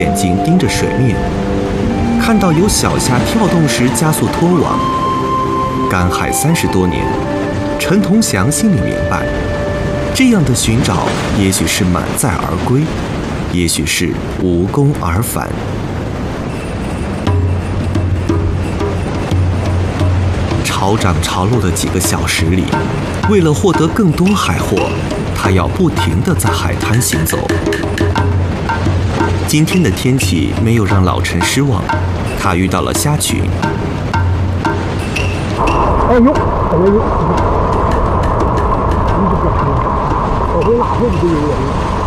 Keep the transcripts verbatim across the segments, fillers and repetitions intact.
眼睛盯着水面，看到有小虾跳动时加速拖网。赶海三十多年，陈同祥心里明白，这样的寻找也许是满载而归，也许是无功而返。潮涨潮落的几个小时里，为了获得更多海货，他要不停地在海滩行走。今天的天气没有让老陈失望，他遇到了虾群。 哎呦，哎呦，我会拉回去就有人。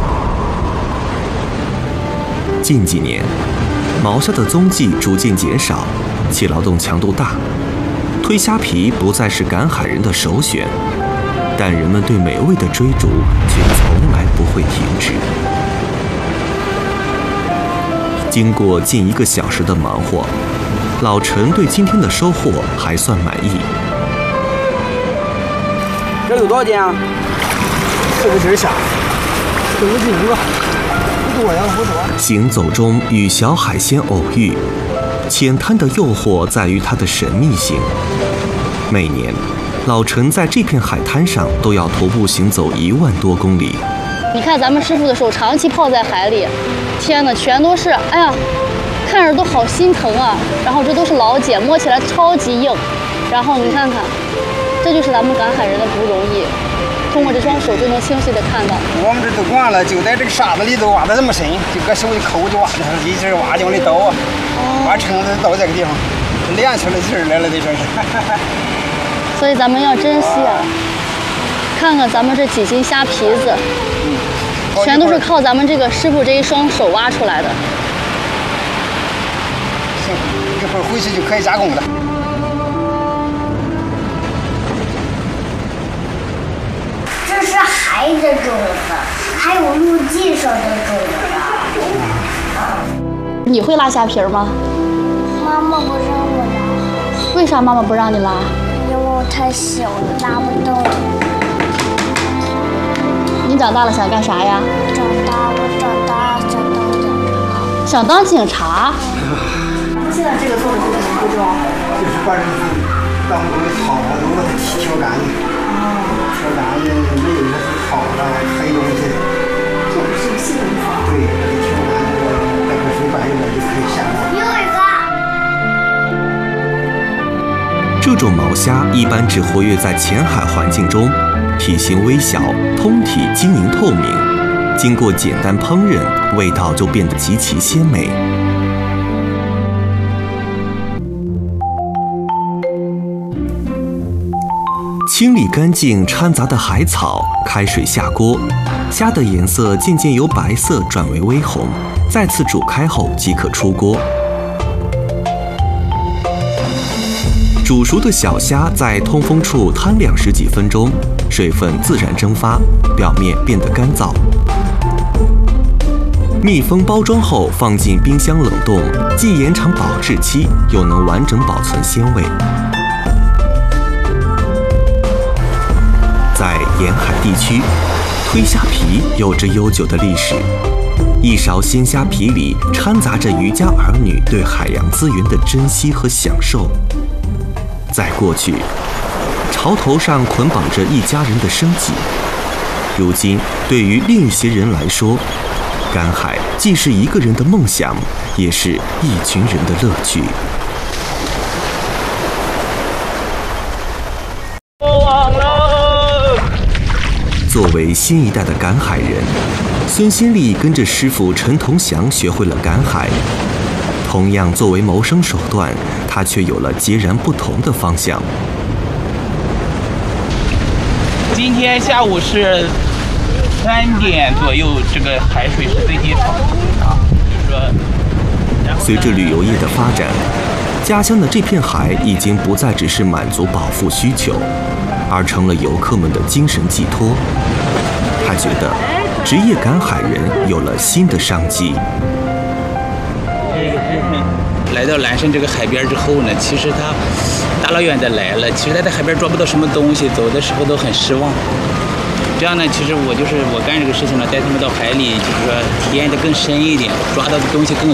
近几年，毛虾的踪迹逐渐减少，其劳动强度大，推虾皮不再是赶海人的首选，但人们对美味的追逐却从来不会停止。经过近一个小时的忙活，老陈对今天的收获还算满意。 这有多少斤啊？四五斤虾，四五斤一个，不多呀，不多。 行走中与小海鲜偶遇，浅滩的诱惑在于它的神秘性。每年，老陈在这片海滩上都要徒步行走一万多公里。 你看咱们师傅的手长期泡在海里，天哪，全都是，哎呀，看着都好心疼啊。然后这都是老茧，摸起来超级硬。然后你看看，这就是咱们赶海人的不容易。通过这双手就能清晰地看到。 我们这都惯了，就在这个沙子里头挖得这么深，就搁手一抠就挖的，一直挖就往里倒啊，挖撑子到这个地方，练出来劲儿来了，这真是。 所以咱们要珍惜啊！看看咱们这几斤虾皮子，嗯，全都是靠咱们这个师傅这一双手挖出来的。 行，一会儿回去就可以加工了。 这是海的种子，还有陆地上的种子。 你会拉虾皮吗？ 妈妈不让我拉。 为啥妈妈不让你拉？ 因为我太小了，拉不动。 你长大了想干啥呀？ 长大，我长大想当警察。 想当警察？ 现在这个做的是什么步骤？ 就是把这个当中的草啊都把它挑干净。挑干净，没有那些草啊黑东西。 这不是细工作。 对，把它挑干净，待会水白一点就可以下锅。 又一个。 这种毛虾一般只活跃在浅海环境中，体型微小，通体晶莹透明，经过简单烹饪，味道就变得极其鲜美。清理干净掺杂的海草，开水下锅，虾的颜色渐渐由白色转为微红，再次煮开后即可出锅。煮熟的小虾在通风处摊晾十几分钟，水分自然蒸发，表面变得干燥。密封包装后放进冰箱冷冻，既延长保质期，又能完整保存鲜味。在沿海地区，推虾皮有着悠久的历史。一勺鲜虾皮里掺杂着渔家儿女对海洋资源的珍惜和享受。在过去，潮头上捆绑着一家人的生计。如今，对于另一些人来说，赶海既是一个人的梦想，也是一群人的乐趣。 破网了！ 作为新一代的赶海人，孙新丽跟着师傅陈同祥学会了赶海。同样作为谋生手段，他却有了截然不同的方向。 今天下午是三点左右，这个海水是最低潮啊，就是说， 随着旅游业的发展，家乡的这片海已经不再只是满足饱腹需求，而成了游客们的精神寄托。他觉得，职业赶海人有了新的商机。 来到蓝山这个海边之后呢，其实他大老远的来了，其实他在海边抓不到什么东西，走的时候都很失望。 这样呢，其实我就是我干这个事情呢，带他们到海里，就是说体验的更深一点，抓到的东西更